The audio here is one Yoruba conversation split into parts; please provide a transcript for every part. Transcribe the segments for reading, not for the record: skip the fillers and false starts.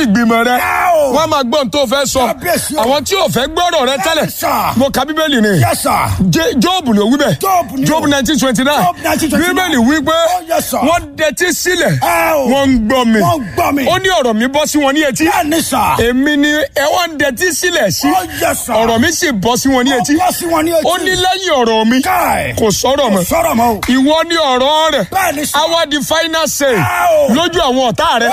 ìgbìmọ̀ rẹ wọ́n máa gbọ́n tó fẹ́ sọ àwọn tí ò fẹ́ gbọ́rọ̀ rẹ tẹ́lẹ̀ mo ka bíbélì ni Jóòbù ló wí bẹ́ẹ̀ Jóòbù 19:29 bíbélì wí pé wọ́n dẹtí sílẹ̀ wọ́n ń gbọ́ mi ó ní ọ̀rọ̀ mi bọ́ sí wọn ní etí èmi ni wọ́n dẹtí sílẹ̀ sí ọ̀rọ̀ mi sì bọ́ sí wọn ní etí ó ní lẹ́yìn ọ̀rọ̀ mi kò sọ̀rọ̀ mọ́ ìwọ ni ọ̀rọ̀ rẹ̀ àwa di final say lójú àwọn ọ̀tá rẹ̀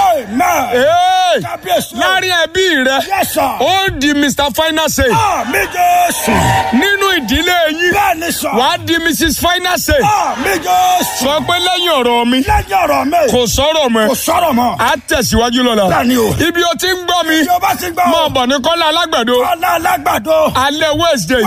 láàrin ẹbí rẹ̀ ó di Mr. Final say nínú ìdílé yín wàá di Mrs. Final say sọ pé lẹ́yìn ọ̀rọ̀ mi kò sọ̀rọ̀ mọ́ á tẹ̀síwájú lọ́la ibi o ti ń gbọ́ mi mọ̀ bọ̀ ní Kọ́lá Alágbàdo alẹ́ Wednesday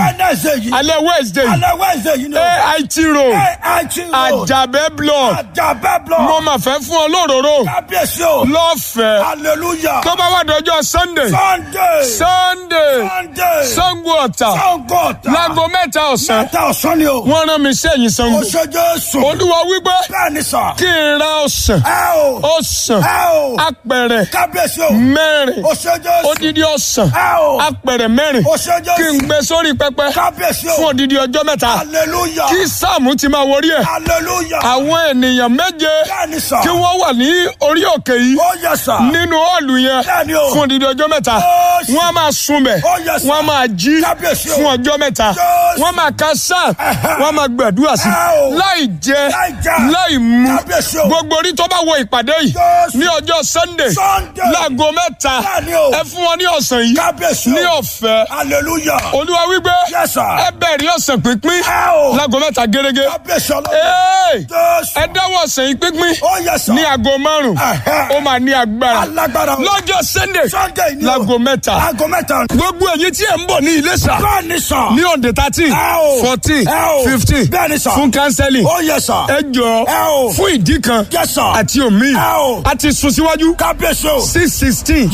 AIT road Àjàbẹ́ block mo máa fẹ́ fún ọ lóróró lọ́fẹ̀ẹ́ tó bá wà dọjọ́ Sunday Ṣàngó Ọ̀tà láago 3 ọ̀sán wọ́n rán mi sẹ́yìn Ṣàngó Olúwa wípé kí n ra ọ̀sán apẹ̀rẹ̀ 4 odidi ọ̀sán apẹ̀rẹ̀ 4 kí n gbé sórí pẹpẹ fún odidi ọjọ́ 3 kí sáàmù ti máa wọrí ẹ̀ àwọn ènìyàn 7 kí wọ́n wà ní orí òkè yìí nínú ọ̀lù yẹn fún odidi ọjọ́ 3 wọ́n máa sunbẹ̀ wọ́n máa jí fún ọjọ́ 3 wọ́n máa ka sáà wọ́n máa gbàdúrà sí láì jẹ láì mu gbogbo orí tó bá wọ ìpàdé yìí ní ọjọ́ Sunday láago 3 ẹ fún wọn ní ọ̀sán yìí ní ọ̀fẹ́ Olúwa wípé ẹ bẹ̀rẹ̀ ọ̀sán pínpín láago 3 gẹ́gẹ́ ẹ dáwọ́ ọ̀sán yìí pínpín ní aago 5 ó máa ní agbára lọ́jọ́ Sunday láago 3 gbogbo èyí tí ẹ ń bọ̀ ní Iléṣà ní ọ̀dẹ̀ 13 14 15 fún kánsẹ́lì ẹ jọ fún ìdí kan àti omi a ti sún síwájú 6/16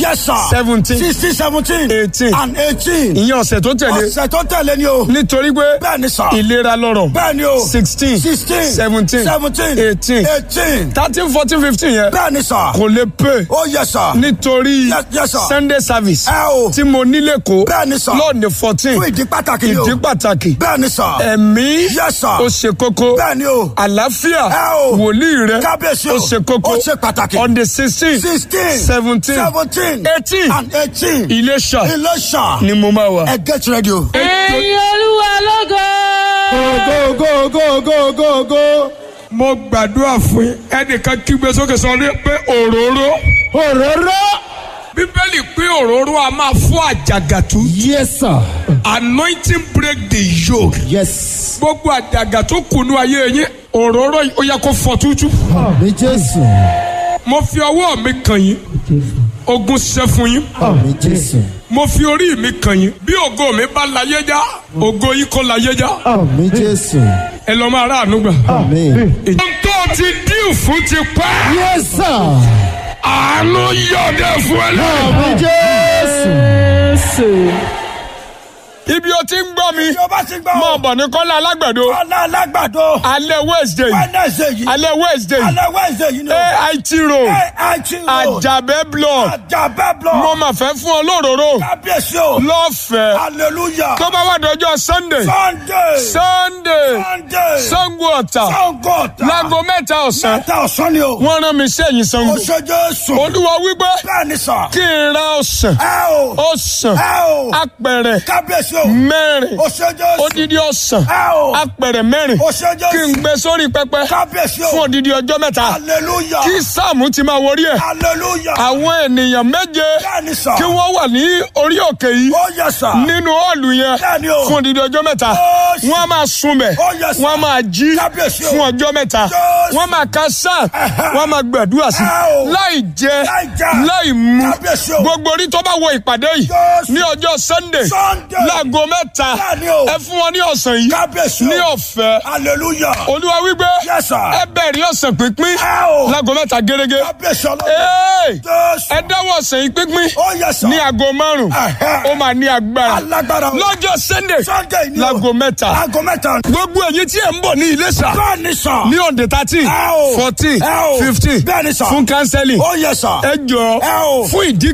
17 18 ìyẹn ọ̀sẹ̀ tó tẹ̀lé ni o nítorí pé ìlera lọ́rọ̀ 16 17 18 13 14 15 yẹn kò lè pè nítorí Sunday service tí mo nílé kó lọ́ọ̀nì 14 ìdí pàtàkì ẹ̀mí ó ṣe kókó àlàáfíà wòlíì rẹ ó ṣe kókó on the 16 17 18 Iléṣà ni mo máa wà. Get ready o. ẹ̀yin Olúwa lógo. go. mo gbàdúrà fún yín ẹnìkan kígbe sókè sọ pé òróró. Bíbélì pé òróró a máa fọ́ àjàgàtú. Yes sir. Anointing break the yoke. Yes. Gbogbo àjàgà tó kùnú ayé yín òróró ó yẹ kó fọ́ tútú. Àmín Jésù. Mo fi ọwọ́ mi kàn yín. Ogun ṣẹ́ fún yín. Àmín Jésù. Mo fi orí mi kàn yín. Bí ògo mi bá láyé já, ògo yín kó láyé já. Àmín Jésù. Ẹ lọ máa ráàánú gbà. Àmín. Ohun tó ti díù fún ti pẹ́. Yes sir. Àánú yọ̀dẹ̀ fún ẹ lẹ́yìn. Àmín Jésù. Ibi o ti ń gbọ́ mi mọ̀ bọ̀ ní Kọ́lá Alágbàdo alẹ́ Wednesday AIT road Àjàbẹ́ block mo máa fẹ́ fún ọ lóróró lọ́fẹ̀ẹ́ tó bá wà dọjọ́ Sunday Ṣàngó Ọ̀tà láago 3 ọ̀sán wọ́n rán mi sẹ́yìn Ṣàngó Olúwa wípé kí n ra ọ̀sán apẹ̀rẹ̀ 4 odidi ọ̀sán apẹ̀rẹ̀ 4 kí n gbé sórí pẹpẹ fún odidi ọjọ́ 3 kí sáàmù ti máa wọrí ẹ̀ àwọn ènìyàn 7 kí wọ́n wà ní orí òkè yìí nínú ọ̀lù yẹn fún odidi ọjọ́ 3 wọ́n máa sunbẹ̀ wọ́n máa jí fún ọjọ́ 3 wọ́n máa ka sáà wọ́n máa gbàdúrà sí láì jẹ láì mu gbogbo orí tó bá wọ ìpàdé yìí ní ọjọ́ Sunday láago 3 ẹ fún wọn ní ọ̀sán yìí ní ọ̀fẹ́ Olúwa wípé ẹ bẹ̀rẹ̀ ọ̀sán pínpín láago 3 gẹ́gẹ́ ẹ dáwọ́ ọ̀sán yìí pínpín ní aago 5 ó máa ní agbára lọ́jọ́ Sunday láago 3 gbogbo èyí tí ẹ ń bọ̀ ní Iléṣà ní ọ̀dẹ̀ 13 14 15 fún kánsẹ́lì ẹ jọ fún ìdí